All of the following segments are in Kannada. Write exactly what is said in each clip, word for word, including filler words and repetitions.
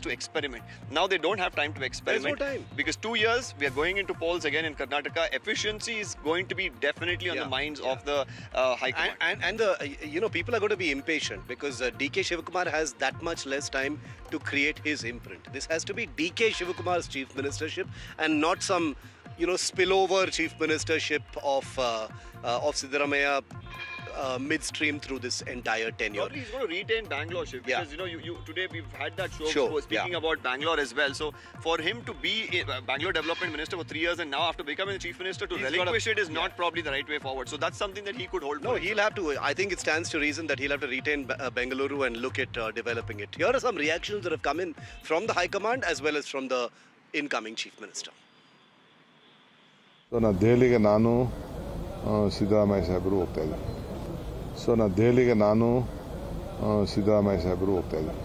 to experiment. Now they don't have time to experiment. There's no time. Because two years, we are going into polls again in Karnataka. Efficiency is going to be definitely on Yeah, the minds yeah. of the uh, High Command. And, and, and the, uh, you know, people are going to be impatient because uh, D K Shivakumar has that much less time to create his imprint. This has to be D K Shivakumar's chief ministership and not some, you know, spillover chief ministership of, uh, uh, of Siddaramaiah uh, midstream through this entire tenure. Probably he's going to retain Bangalore, Shiv, Yeah. because you know, you, you today we've had that show, Sure, so speaking yeah. about Bangalore as well. So for him to be a uh, Bangalore Development Minister for three years and now after becoming the Chief Minister to He's relinquish gotta- it is not probably the right way forward. So that's something that he could hold. No, for he'll have to. I think it stands to reason that he'll have to retain Ba- uh, Bengaluru and look at uh, developing it. Here are some reactions that have come in from the High Command as well as from the incoming Chief Minister. So ನಾನು ದೆಹಲಿಗೆ ನಾನು ಆ, ಸಿದ್ದರಾಮಯ್ಯ ಸಾಹೇಬರು ಹೋಗ್ತಾ ಇದ್ದೆ ಸೊ ನಾನು ದೆಹಲಿಗೆ ನಾನು ಆ, ಸಿದ್ದರಾಮಯ್ಯ ಸಾಹೇಬರು ಹೋಗ್ತಾ ಇದ್ದೆ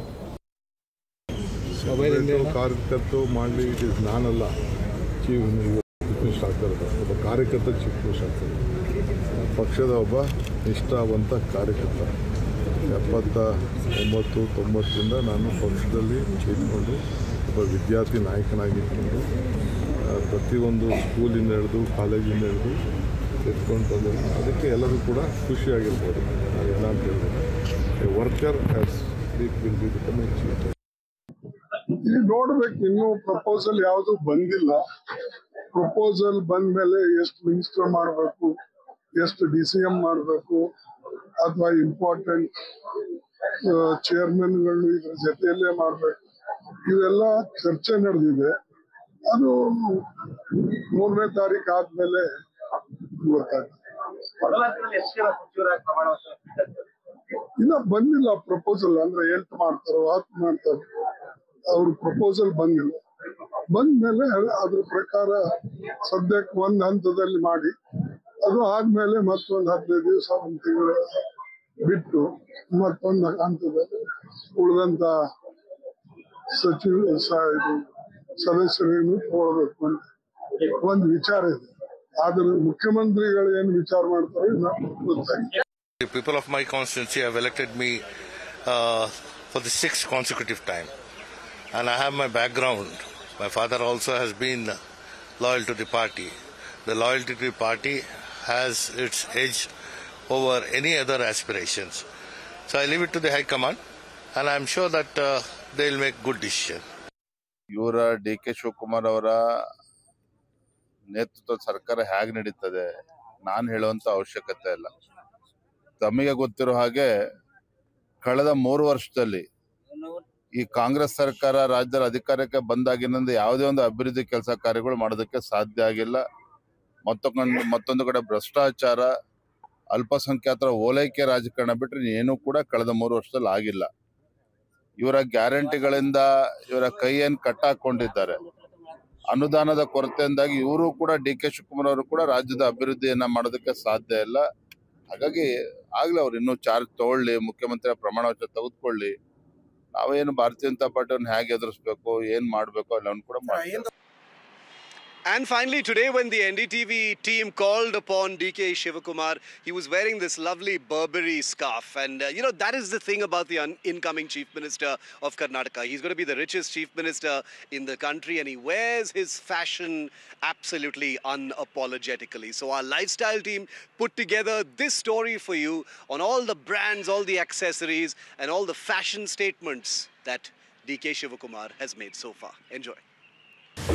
ಕಾರ್ಯಕರ್ತರು ಮಾಡಲಿ ಇಟ್ ಇಸ್ ನಾನಲ್ಲ ಚೀಫ್ ಮಿನಿಸ್ಟರ್ ಆಗ್ತಾರೆ ಒಬ್ಬ ಕಾರ್ಯಕರ್ತ ಚೀಫ್ ಮಿನಿಸ್ಟರ್ ಆಗ್ತಾರೆ ಪಕ್ಷದ ಒಬ್ಬ ನಿಷ್ಠಾವಂತ ಕಾರ್ಯಕರ್ತ ಎಪ್ಪತ್ತ ಒಂಬತ್ತು ತೊಂಬತ್ತರಿಂದ ನಾನು ಪಕ್ಷದಲ್ಲಿ ಇದ್ಕೊಂಡು ಒಬ್ಬ ವಿದ್ಯಾರ್ಥಿ ನಾಯಕನಾಗಿ ಇಟ್ಕೊಂಡು ಆ, ಪ್ರತಿಯೊಂದು ಸ್ಕೂಲಿಂದ ಹಿಡಿದು ಕಾಲೇಜಿಂದ ಹಿಡಿದು ಎತ್ಕೊಂಡು ಬಂದೆ ಅದಕ್ಕೆ ಎಲ್ಲರೂ ಕೂಡ ಖುಷಿಯಾಗಿರ್ಬೋದು ನಾವೆಲ್ಲ ಅಂತ ಹೇಳಿದ್ರೆ worker has will be becoming chief. ಈಗ ನೋಡ್ಬೇಕು, ಇನ್ನೂ ಪ್ರಪೋಸಲ್ ಯಾವುದು ಬಂದಿಲ್ಲ. ಪ್ರಪೋಸಲ್ ಬಂದ ಮೇಲೆ ಎಷ್ಟು ಮಿನಿಸ್ಟರ್ ಮಾಡಬೇಕು, ಎಷ್ಟು ಡಿ ಸಿ ಎಂ ಮಾಡಬೇಕು, ಅಥವಾ ಇಂಪಾರ್ಟೆಂಟ್ ಚೇರ್ಮನ್ಗಳು ಇದ್ರ ಜೊತೆಯಲ್ಲೇ ಮಾಡಬೇಕು, ಇವೆಲ್ಲ ಚರ್ಚೆ ನಡೆದಿದೆ. ಅದು ಮೂರನೇ ತಾರೀಕು ಆದ್ಮೇಲೆ ಗೊತ್ತಾಗ್ತದೆ. ಇನ್ನ ಬಂದಿಲ್ಲ ಪ್ರಪೋಸಲ್, ಅಂದ್ರೆ ಎಂಟು ಮಾಡ್ತಾರೋ ಹತ್ತು ಮಾಡ್ತಾರೋ, ಅವ್ರ ಪ್ರಪೋಸಲ್ ಬಂದಿಲ್ಲ. ಬಂದ್ಮೇಲೆ ಅದ್ರ ಪ್ರಕಾರ ಸದ್ಯಕ್ಕೆ ಒಂದ್ ಹಂತದಲ್ಲಿ ಮಾಡಿ, ಅದು ಆದ್ಮೇಲೆ ಮತ್ತೊಂದು ಹದಿನೈದು ದಿವಸ ಒಂದು ತಿಂಗಳು ಬಿಟ್ಟು ಮತ್ತೊಂದು ಹಂತದಲ್ಲಿ ಉಳಿದಂತ ಸಚಿವ ಸದಸ್ಯರೇನು ತಗೊಳ್ಬೇಕು ಅಂತ ಒಂದು ವಿಚಾರ ಇದೆ. ಆದ್ರೆ ಮುಖ್ಯಮಂತ್ರಿಗಳು ಏನು ವಿಚಾರ ಮಾಡ್ತಾರೋ ಇನ್ನ ಗೊತ್ತಾಗಿಲ್ಲ. The people of my constituency have elected me uh, for the sixth consecutive time. And I have my background. My father also has been loyal to the party. The loyalty to the party has its edge over any other aspirations. So I leave it to the High Command, and I am sure that uh, they will make good decisions. ಇವರ ಡಿ ಕೆ ಶಿವಕುಮಾರ್ ಅವರ ನೇತೃತ್ವದ ಸರ್ಕಾರ ಹೇಗೆ ನಡೀತದೆ ನಾನು ಹೇಳುವಂತ ಅವಶ್ಯಕತೆ ಇಲ್ಲ. ತಮಗೆ ಗೊತ್ತಿರೋ ಹಾಗೆ ಕಳೆದ ಮೂರು ವರ್ಷದಲ್ಲಿ ಈ ಕಾಂಗ್ರೆಸ್ ಸರ್ಕಾರ ರಾಜ್ಯದ ಅಧಿಕಾರಕ್ಕೆ ಬಂದಾಗಿನಿಂದ ಯಾವುದೇ ಒಂದು ಅಭಿವೃದ್ಧಿ ಕೆಲಸ ಕಾರ್ಯಗಳು ಮಾಡೋದಕ್ಕೆ ಸಾಧ್ಯ ಆಗಿಲ್ಲ. ಮತ್ತೊಂದು ಮತ್ತೊಂದು ಕಡೆ ಭ್ರಷ್ಟಾಚಾರ, ಅಲ್ಪಸಂಖ್ಯಾತರ ಓಲೈಕೆ ರಾಜಕಾರಣ ಬಿಟ್ಟರೆ ಏನೂ ಕೂಡ ಕಳೆದ ಮೂರು ವರ್ಷದಲ್ಲಿ ಆಗಿಲ್ಲ. ಇವರ ಗ್ಯಾರಂಟಿಗಳಿಂದ ಇವರ ಕೈಯನ್ನು ಕಟ್ಟಾಕೊಂಡಿದ್ದಾರೆ. ಅನುದಾನದ ಕೊರತೆಯಿಂದಾಗಿ ಇವರು ಕೂಡ ಡಿ ಕೆ ಶಿವಕುಮಾರ್ ಅವರು ಕೂಡ ರಾಜ್ಯದ ಅಭಿವೃದ್ಧಿಯನ್ನ ಮಾಡೋದಕ್ಕೆ ಸಾಧ್ಯ ಇಲ್ಲ. ಹಾಗಾಗಿ ಆಗ್ಲೇ ಅವ್ರು ಇನ್ನೂ ಚಾರ್ಜ್ ತಗೊಳ್ಳಿ, ಮುಖ್ಯಮಂತ್ರಿ ಪ್ರಮಾಣ ವಚನ ತೆಗೆದುಕೊಳ್ಳಿ, ನಾವೇನು ಭಾರತೀಯ ಜನತಾ ಪಾರ್ಟಿಯನ್ನು ಹೇಗೆ ಎದುರಿಸಬೇಕು, ಏನ್ ಮಾಡಬೇಕು ಎಲ್ಲವನ್ನು ಕೂಡ ಮಾಡ್ತೀವಿ. And finally, today when the N D T V team called upon D K Shivakumar, he was wearing this lovely Burberry scarf. And, uh, you know, that is the thing about the incoming Chief Minister of Karnataka. He's going to be the richest Chief Minister in the country, and he wears his fashion absolutely unapologetically. So our lifestyle team put together this story for you on all the brands, all the accessories, and all the fashion statements that D K Shivakumar has made so far. Enjoy.